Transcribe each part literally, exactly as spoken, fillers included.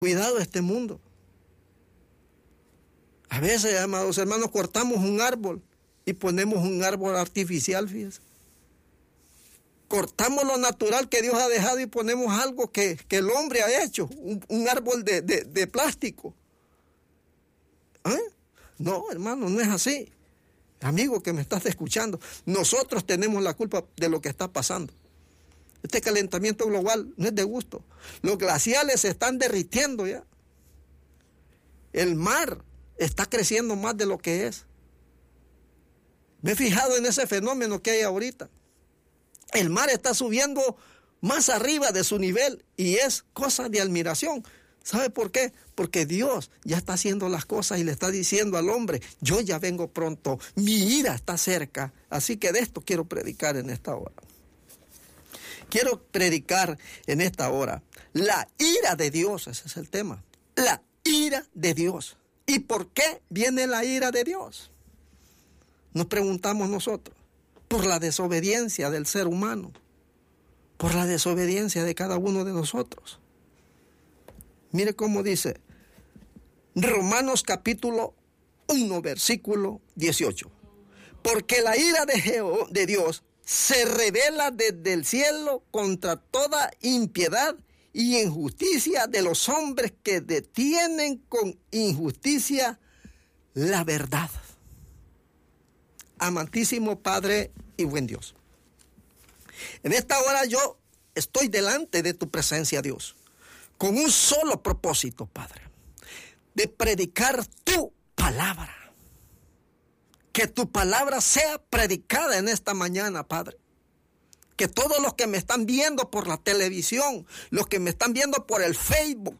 Cuidado este mundo. A veces, amados hermanos, cortamos un árbol y ponemos un árbol artificial, fíjense. Cortamos lo natural que Dios ha dejado y ponemos algo que, que el hombre ha hecho, un, un árbol de, de, de plástico. ¿Eh? No, hermano, no es así. Amigo que me estás escuchando, nosotros tenemos la culpa de lo que está pasando. Este calentamiento global no es de gusto. Los glaciales se están derritiendo ya. El mar está creciendo más de lo que es. Me he fijado en ese fenómeno que hay ahorita. El mar está subiendo más arriba de su nivel y es cosa de admiración. ¿Sabe por qué? Porque Dios ya está haciendo las cosas y le está diciendo al hombre, yo ya vengo pronto, mi ira está cerca. Así que de esto quiero predicar en esta hora. Quiero predicar en esta hora la ira de Dios, ese es el tema. La ira de Dios. ¿Y por qué viene la ira de Dios? Nos preguntamos nosotros. Por la desobediencia del ser humano. Por la desobediencia de cada uno de nosotros. Mire cómo dice Romanos capítulo uno, versículo dieciocho. Porque la ira de, Jeho- de Dios se revela desde el cielo contra toda impiedad y injusticia de los hombres que detienen con injusticia la verdad. Amantísimo Padre y buen Dios, en esta hora yo estoy delante de tu presencia, Dios, con un solo propósito, Padre, de predicar tu palabra. Que tu palabra sea predicada en esta mañana, Padre. Que todos los que me están viendo por la televisión, los que me están viendo por el Facebook,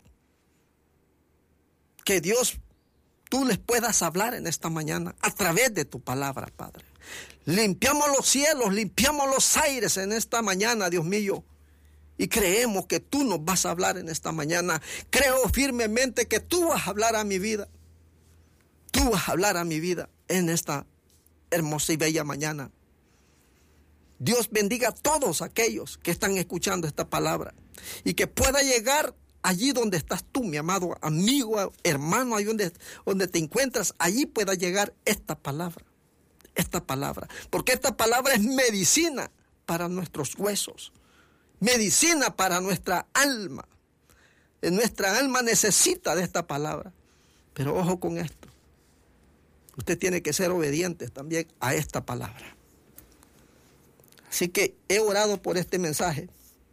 que Dios, tú les puedas hablar en esta mañana a través de tu palabra, Padre. Limpiamos los cielos, limpiamos los aires en esta mañana, Dios mío. Y creemos que tú nos vas a hablar en esta mañana. Creo firmemente que tú vas a hablar a mi vida. Tú vas a hablar a mi vida en esta hermosa y bella mañana. Dios bendiga a todos aquellos que están escuchando esta palabra y que pueda llegar allí donde estás tú, mi amado amigo, hermano, ahí donde, donde te encuentras, allí pueda llegar esta palabra, esta palabra, porque esta palabra es medicina para nuestros huesos, medicina para nuestra alma. Nuestra alma necesita de esta palabra, pero ojo con esto. Usted tiene que ser obediente también a esta palabra. Así que he orado por este mensaje.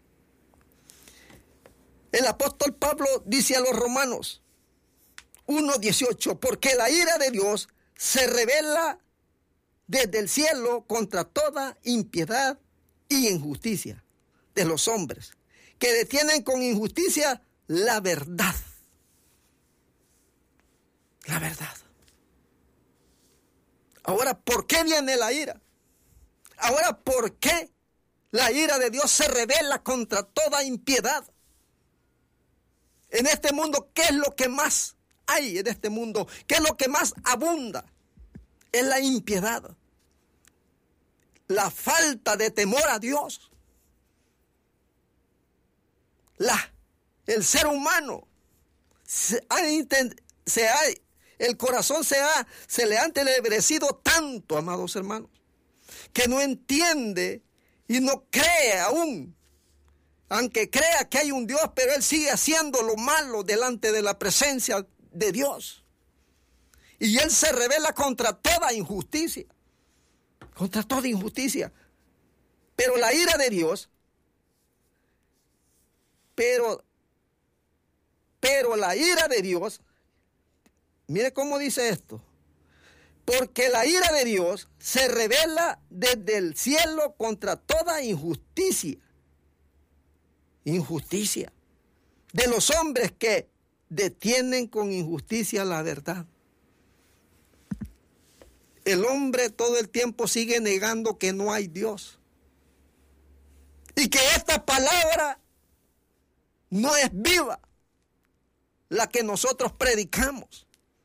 El apóstol Pablo dice a los Romanos uno dieciocho, porque la ira de Dios se revela desde el cielo contra toda impiedad y injusticia de los hombres, que detienen con injusticia la verdad. La verdad. Ahora, ¿por qué viene la ira? Ahora, ¿por qué la ira de Dios se revela contra toda impiedad? En este mundo, ¿qué es lo que más hay en este mundo? ¿Qué es lo que más abunda? Es la impiedad. La falta de temor a Dios. La, el ser humano se ha, se ha El corazón se, ha, se le ha entenebrecido tanto, amados hermanos, que no entiende y no cree aún. Aunque crea que hay un Dios, pero él sigue haciendo lo malo delante de la presencia de Dios. Y él se revela contra toda injusticia. Contra toda injusticia. Pero la ira de Dios, pero, pero la ira de Dios, mire cómo dice esto. Porque la ira de Dios se revela desde el cielo contra toda injusticia. Injusticia. De los hombres que detienen con injusticia la verdad. El hombre todo el tiempo sigue negando que no hay Dios. Y que esta palabra no es viva, la que nosotros predicamos.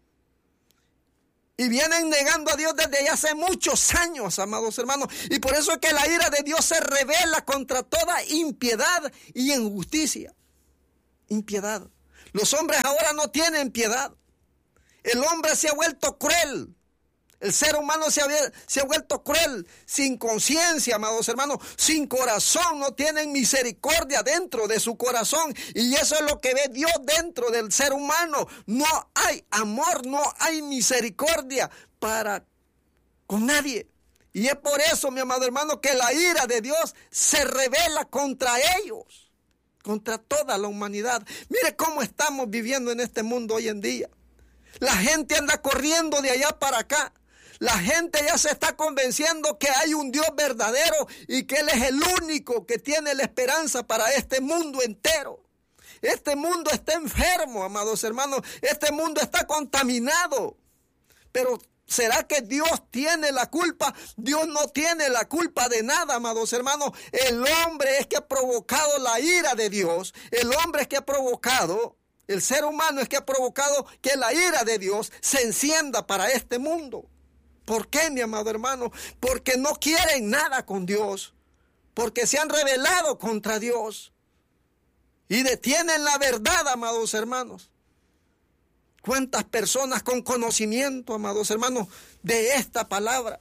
Y vienen negando a Dios desde hace muchos años, amados hermanos. Y por eso es que la ira de Dios se revela contra toda impiedad y injusticia. Impiedad. Los hombres ahora no tienen piedad. El hombre se ha vuelto cruel. El ser humano se ha, se ha vuelto cruel, sin conciencia, amados hermanos, sin corazón, no tienen misericordia dentro de su corazón. Y eso es lo que ve Dios dentro del ser humano. No hay amor, no hay misericordia para con nadie. Y es por eso, mi amado hermano, que la ira de Dios se revela contra ellos, contra toda la humanidad. Mire cómo estamos viviendo en este mundo hoy en día. La gente anda corriendo de allá para acá. La gente ya se está convenciendo que hay un Dios verdadero y que Él es el único que tiene la esperanza para este mundo entero. Este mundo está enfermo, amados hermanos. Este mundo está contaminado. Pero ¿será que Dios tiene la culpa? Dios no tiene la culpa de nada, amados hermanos. El hombre es que ha provocado la ira de Dios. El hombre es que ha provocado, el ser humano es que ha provocado que la ira de Dios se encienda para este mundo. ¿Por qué, mi amado hermano? Porque no quieren nada con Dios. Porque se han rebelado contra Dios. Y detienen la verdad, amados hermanos. ¿Cuántas personas con conocimiento, amados hermanos, de esta palabra?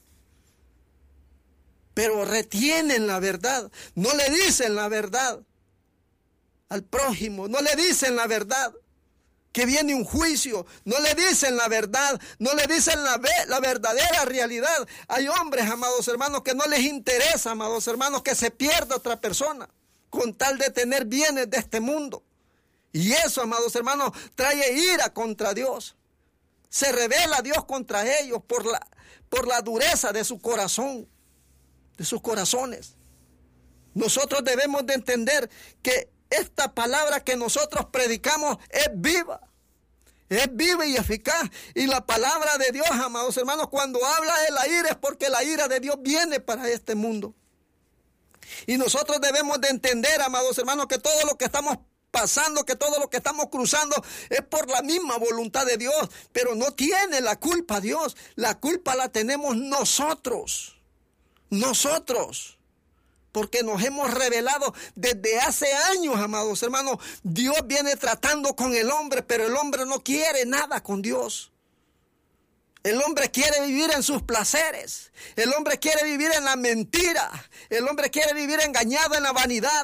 Pero retienen la verdad. No le dicen la verdad al prójimo. No le dicen la verdad. Que viene un juicio, no le dicen la verdad, no le dicen la, la verdadera realidad. Hay hombres, amados hermanos, que no les interesa, amados hermanos, que se pierda otra persona con tal de tener bienes de este mundo. Y eso, amados hermanos, trae ira contra Dios. Se revela Dios contra ellos por la, por la dureza de su corazón, de sus corazones. Nosotros debemos de entender que esta palabra que nosotros predicamos es viva, es viva y eficaz. Y la palabra de Dios, amados hermanos, cuando habla de la ira es porque la ira de Dios viene para este mundo. Y nosotros debemos de entender, amados hermanos, que todo lo que estamos pasando, que todo lo que estamos cruzando es por la misma voluntad de Dios. Pero no tiene la culpa Dios, la culpa la tenemos nosotros, nosotros. Porque nos hemos revelado desde hace años, amados hermanos. Dios viene tratando con el hombre, pero el hombre no quiere nada con Dios. El hombre quiere vivir en sus placeres. El hombre quiere vivir en la mentira. El hombre quiere vivir engañado en la vanidad.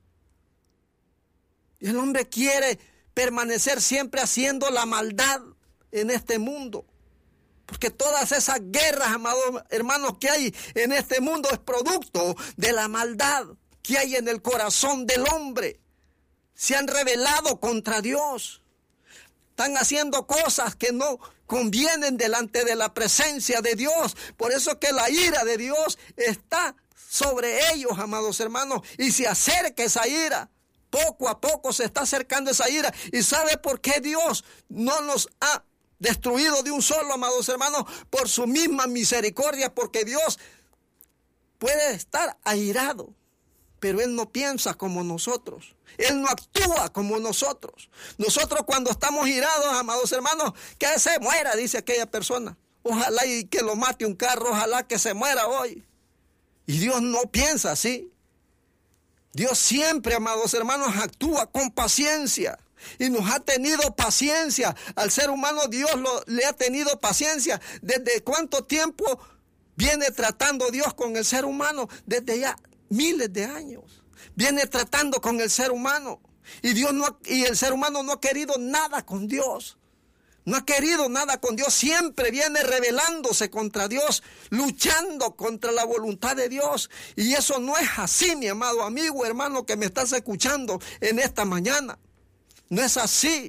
Y el hombre quiere permanecer siempre haciendo la maldad en este mundo. Porque todas esas guerras, amados hermanos, que hay en este mundo es producto de la maldad que hay en el corazón del hombre. Se han rebelado contra Dios. Están haciendo cosas que no convienen delante de la presencia de Dios. Por eso que la ira de Dios está sobre ellos, amados hermanos. Y se acerca esa ira. Poco a poco se está acercando esa ira. ¿Y sabe por qué Dios no nos ha destruido de un solo, amados hermanos? Por su misma misericordia, porque Dios puede estar airado, pero Él no piensa como nosotros. Él no actúa como nosotros. Nosotros cuando estamos irados, amados hermanos, que se muera, dice aquella persona. Ojalá y que lo mate un carro, ojalá que se muera hoy. Y Dios no piensa así. Dios siempre, amados hermanos, actúa con paciencia. Y nos ha tenido paciencia. Al ser humano Dios lo, le ha tenido paciencia. ¿Desde cuánto tiempo viene tratando Dios con el ser humano? Desde ya miles de años. Viene tratando con el ser humano. Y, Dios no, y el ser humano no ha querido nada con Dios. No ha querido nada con Dios. Siempre viene rebelándose contra Dios, luchando contra la voluntad de Dios. Y eso no es así, mi amado amigo, hermano, que me estás escuchando en esta mañana. No es así.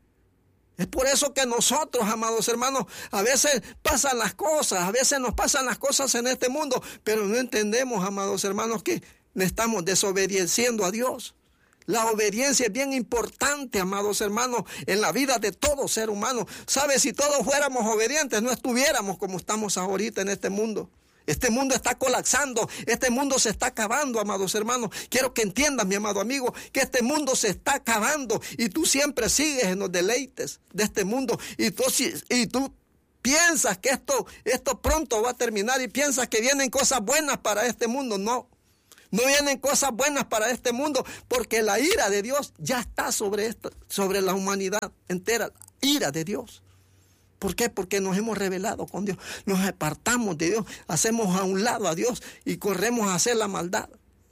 Es por eso que nosotros, amados hermanos, a veces pasan las cosas, a veces nos pasan las cosas en este mundo, pero no entendemos, amados hermanos, que estamos desobedeciendo a Dios. La obediencia es bien importante, amados hermanos, en la vida de todo ser humano. ¿Sabe? Si todos fuéramos obedientes, no estuviéramos como estamos ahorita en este mundo. Este mundo está colapsando, este mundo se está acabando, amados hermanos. Quiero que entiendan, mi amado amigo, que este mundo se está acabando y tú siempre sigues en los deleites de este mundo. Y tú, y tú piensas que esto, esto pronto va a terminar y piensas que vienen cosas buenas para este mundo. No. No vienen cosas buenas para este mundo, porque la ira de Dios ya está sobre esto, sobre la humanidad entera. Ira de Dios. ¿Por qué? Porque nos hemos rebelado con Dios. Nos apartamos de Dios, hacemos a un lado a Dios y corremos a hacer la maldad.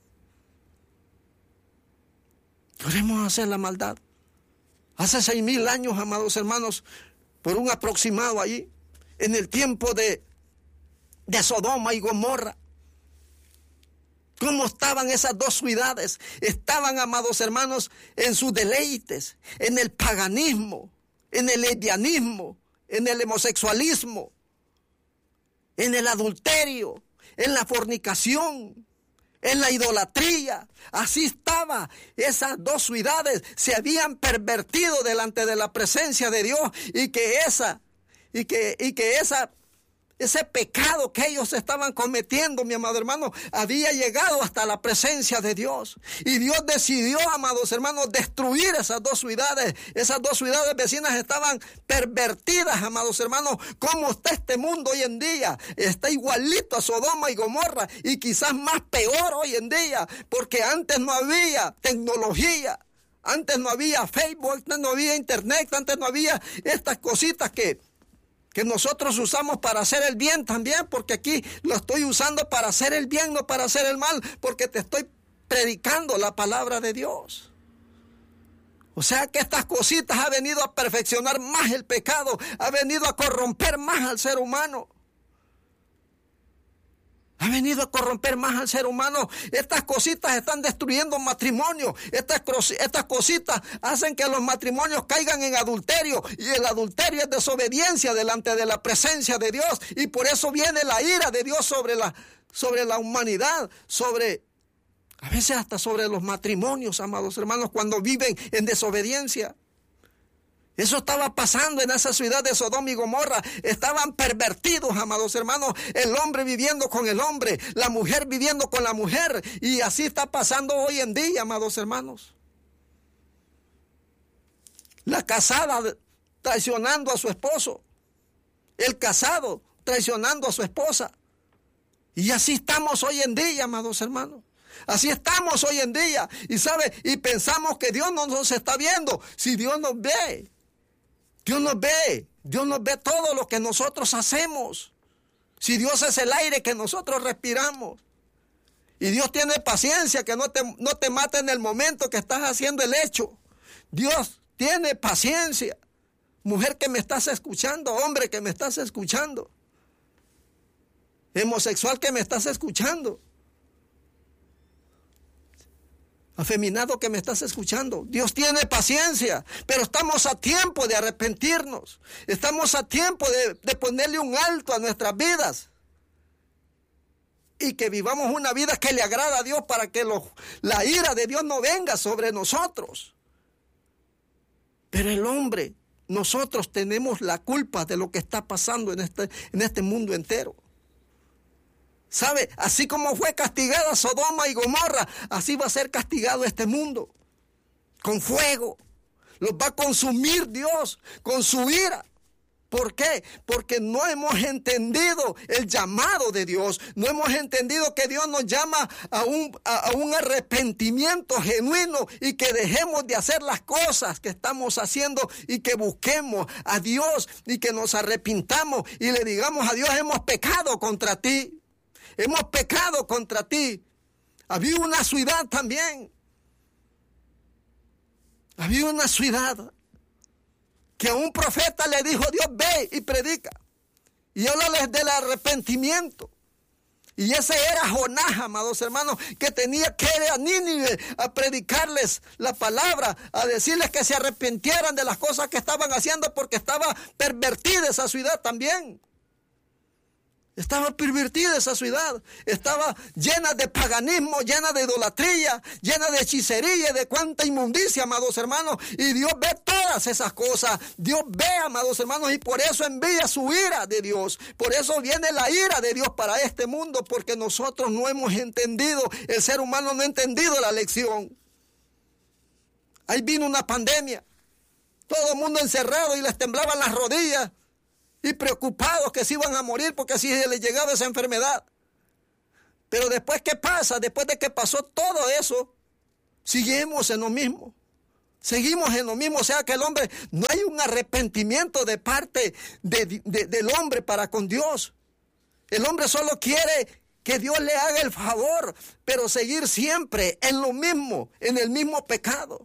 Corremos a hacer la maldad. Hace seis mil años, amados hermanos, por un aproximado allí, en el tiempo de, de Sodoma y Gomorra. ¿Cómo estaban esas dos ciudades? Estaban, amados hermanos, en sus deleites, en el paganismo, en el lesbianismo, en el homosexualismo, en el adulterio, en la fornicación, en la idolatría. Así estaba. Esas dos ciudades se habían pervertido delante de la presencia de Dios, y que esa, y que, y que esa Ese pecado que ellos estaban cometiendo, mi amado hermano, había llegado hasta la presencia de Dios. Y Dios decidió, amados hermanos, destruir esas dos ciudades. Esas dos ciudades vecinas estaban pervertidas, amados hermanos. ¿Cómo está este mundo hoy en día? Está igualito a Sodoma y Gomorra, y quizás más peor hoy en día, porque antes no había tecnología. Antes no había Facebook, antes no había internet, antes no había estas cositas que... que nosotros usamos para hacer el bien también, porque aquí lo estoy usando para hacer el bien, no para hacer el mal, porque te estoy predicando la palabra de Dios. O sea que estas cositas ha venido a perfeccionar más el pecado, ha venido a corromper más al ser humano. Ha venido a corromper más al ser humano. Estas cositas están destruyendo matrimonios. Estas, estas cositas hacen que los matrimonios caigan en adulterio. Y el adulterio es desobediencia delante de la presencia de Dios. Y por eso viene la ira de Dios sobre la, sobre la humanidad, sobre, a veces hasta sobre los matrimonios, amados hermanos, cuando viven en desobediencia. Eso estaba pasando en esa ciudad de Sodoma y Gomorra. Estaban pervertidos, amados hermanos. El hombre viviendo con el hombre, la mujer viviendo con la mujer. Y así está pasando hoy en día, amados hermanos. La casada traicionando a su esposo. El casado traicionando a su esposa. Y así estamos hoy en día, amados hermanos. Así estamos hoy en día. Y sabe, y pensamos que Dios no nos está viendo. Si Dios nos ve. Dios nos ve, Dios nos ve todo lo que nosotros hacemos. Si Dios es el aire que nosotros respiramos. Y Dios tiene paciencia, que no te, no te mate en el momento que estás haciendo el hecho. Dios tiene paciencia. Mujer que me estás escuchando, hombre que me estás escuchando. Homosexual que me estás escuchando. Afeminado que me estás escuchando, Dios tiene paciencia, pero estamos a tiempo de arrepentirnos, estamos a tiempo de, de ponerle un alto a nuestras vidas y que vivamos una vida que le agrada a Dios, para que los, la ira de Dios no venga sobre nosotros. Pero el hombre, nosotros tenemos la culpa de lo que está pasando en este, en este mundo entero. ¿Sabe? Así como fue castigada Sodoma y Gomorra, así va a ser castigado este mundo. Con fuego. Los va a consumir Dios con su ira. ¿Por qué? Porque no hemos entendido el llamado de Dios. No hemos entendido que Dios nos llama a un, a, a un arrepentimiento genuino, y que dejemos de hacer las cosas que estamos haciendo y que busquemos a Dios y que nos arrepintamos y le digamos a Dios: hemos pecado contra ti. Hemos pecado contra ti. Había una ciudad también. Había una ciudad que a un profeta le dijo Dios: ve y predica. Y háblales del arrepentimiento. Y ese era Jonás, amados hermanos, que tenía que ir a Nínive a predicarles la palabra, a decirles que se arrepintieran de las cosas que estaban haciendo, porque estaba pervertida esa ciudad también. Estaba pervertida esa ciudad, estaba llena de paganismo, llena de idolatría, llena de hechicería, de cuánta inmundicia, amados hermanos. Y Dios ve todas esas cosas, Dios ve, amados hermanos, y por eso envía su ira de Dios. Por eso viene la ira de Dios para este mundo, porque nosotros no hemos entendido, el ser humano no ha entendido la lección. Ahí vino una pandemia, todo el mundo encerrado y les temblaban las rodillas. Y preocupados que se iban a morir porque si les llegaba esa enfermedad. Pero después, ¿qué pasa? Después de que pasó todo eso, seguimos en lo mismo. Seguimos en lo mismo, o sea que el hombre, no hay un arrepentimiento de parte de, de, del hombre para con Dios. El hombre solo quiere que Dios le haga el favor, pero seguir siempre en lo mismo, en el mismo pecado.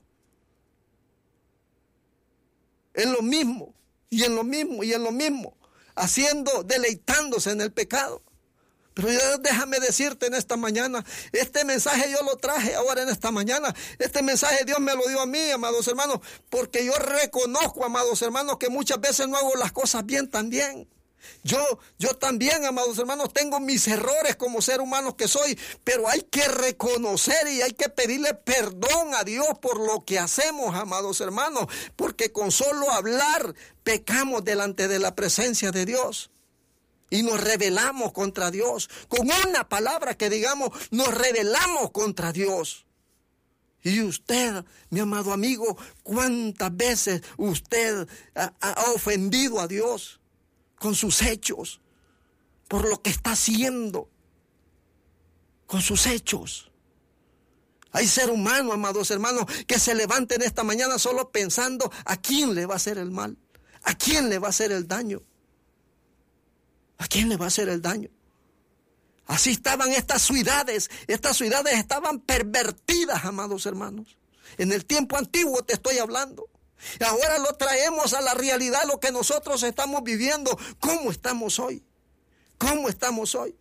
En lo mismo, y en lo mismo, y en lo mismo, haciendo, deleitándose en el pecado. Pero yo, déjame decirte en esta mañana, este mensaje yo lo traje ahora en esta mañana, este mensaje Dios me lo dio a mí, amados hermanos, porque yo reconozco, amados hermanos, que muchas veces no hago las cosas bien también. Yo, yo también, amados hermanos, tengo mis errores como ser humano que soy, pero hay que reconocer y hay que pedirle perdón a Dios por lo que hacemos, amados hermanos, porque con solo hablar pecamos delante de la presencia de Dios. Y nos rebelamos contra Dios. Con una palabra que digamos, nos rebelamos contra Dios. Y usted, mi amado amigo, ¿cuántas veces usted ha, ha ofendido a Dios con sus hechos? Por lo que está haciendo. Con sus hechos. Hay ser humano, amados hermanos, que se levanten esta mañana solo pensando a quién le va a hacer el mal. A quién le va a hacer el daño. ¿A quién le va a hacer el daño? Así estaban estas ciudades. Estas ciudades estaban pervertidas, amados hermanos. En el tiempo antiguo te estoy hablando. Y ahora lo traemos a la realidad, lo que nosotros estamos viviendo. ¿Cómo estamos hoy? ¿Cómo estamos hoy?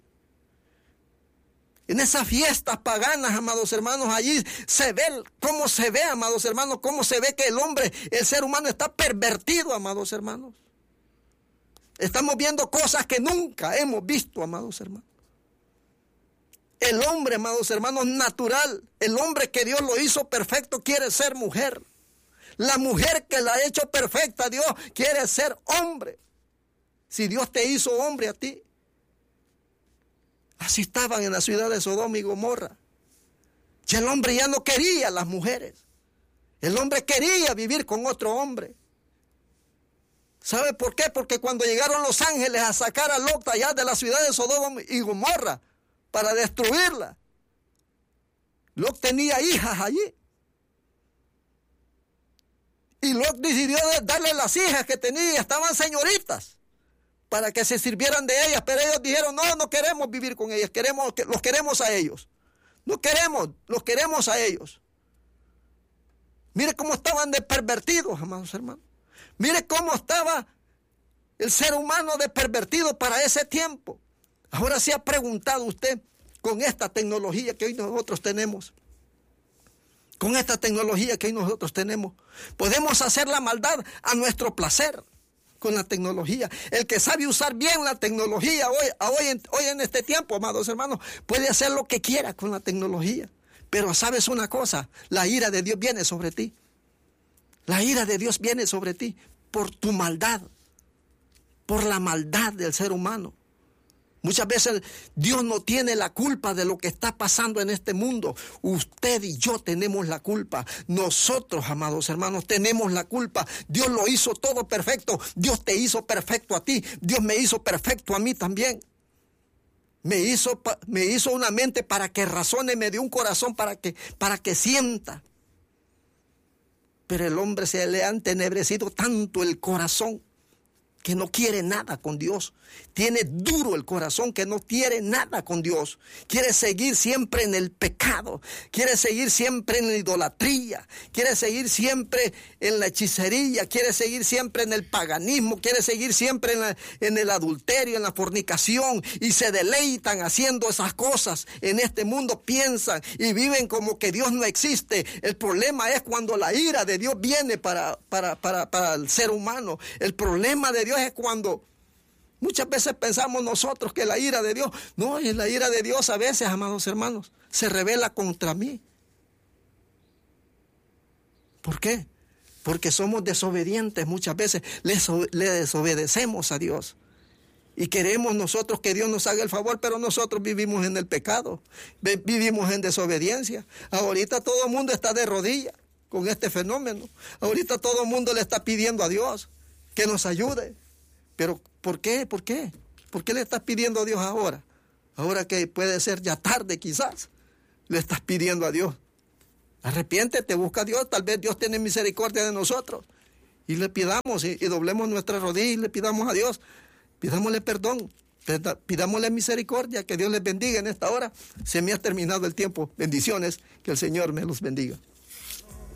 En esas fiestas paganas, amados hermanos, allí se ve, cómo se ve, amados hermanos, cómo se ve que el hombre, el ser humano está pervertido, amados hermanos. Estamos viendo cosas que nunca hemos visto, amados hermanos. El hombre, amados hermanos, natural, el hombre que Dios lo hizo perfecto, quiere ser mujer. La mujer que la ha hecho perfecta, Dios quiere ser hombre. Si Dios te hizo hombre a ti. Así estaban en la ciudad de Sodoma y Gomorra. Y el hombre ya no quería a las mujeres. El hombre quería vivir con otro hombre. ¿Sabe por qué? Porque cuando llegaron los ángeles a sacar a Lot allá de la ciudad de Sodoma y Gomorra para destruirla, Lot tenía hijas allí. Y Lot decidió darle las hijas que tenía, estaban señoritas, para que se sirvieran de ellas. Pero ellos dijeron, no, no queremos vivir con ellas, queremos, los queremos a ellos. No queremos, los queremos a ellos. Mire cómo estaban de pervertidos, amados hermanos. Mire cómo estaba el ser humano de pervertido para ese tiempo. Ahora se ha preguntado usted, con esta tecnología que hoy nosotros tenemos, con esta tecnología que hoy nosotros tenemos, podemos hacer la maldad a nuestro placer con la tecnología. El que sabe usar bien la tecnología hoy, hoy, en, hoy en este tiempo, amados hermanos, puede hacer lo que quiera con la tecnología. Pero sabes una cosa, la ira de Dios viene sobre ti. La ira de Dios viene sobre ti por tu maldad, por la maldad del ser humano. Muchas veces Dios no tiene la culpa de lo que está pasando en este mundo. Usted y yo tenemos la culpa. Nosotros, amados hermanos, tenemos la culpa. Dios lo hizo todo perfecto. Dios te hizo perfecto a ti. Dios me hizo perfecto a mí también. Me hizo, me hizo una mente para que razone, me dio un corazón para que, para que sienta. Pero el hombre se le ha entenebrecido tanto el corazón que no quiere nada con Dios. Tiene duro el corazón que no quiere nada con Dios. Quiere seguir siempre en el pecado. Quiere seguir siempre en la idolatría. Quiere seguir siempre en la hechicería. Quiere seguir siempre en el paganismo. Quiere seguir siempre en, la, en el adulterio, en la fornicación. Y se deleitan haciendo esas cosas. En este mundo piensan y viven como que Dios no existe. El problema es cuando la ira de Dios viene para, para, para, para el ser humano. El problema de Dios es cuando muchas veces pensamos nosotros que la ira de Dios, no, y la ira de Dios a veces, amados hermanos, se revela contra mí. ¿Por qué? Porque somos desobedientes muchas veces, le, le desobedecemos a Dios. Y queremos nosotros que Dios nos haga el favor, pero nosotros vivimos en el pecado, vivimos en desobediencia. Ahorita todo el mundo está de rodillas con este fenómeno. Ahorita todo el mundo le está pidiendo a Dios que nos ayude. Pero, ¿por qué? ¿Por qué? ¿Por qué le estás pidiendo a Dios ahora? ahora que puede ser ya tarde quizás, le estás pidiendo a Dios. Arrepiéntete, busca a Dios, tal vez Dios tiene misericordia de nosotros. Y le pidamos y, y doblemos nuestras rodillas y le pidamos a Dios, pidámosle perdón, pidámosle misericordia, que Dios les bendiga en esta hora. Se me ha terminado el tiempo. Bendiciones, que el Señor me los bendiga.